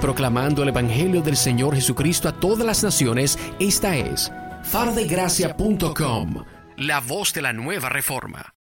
proclamando el Evangelio del Señor Jesucristo a todas las naciones. Esta es fardegracia.com, la voz de la nueva reforma.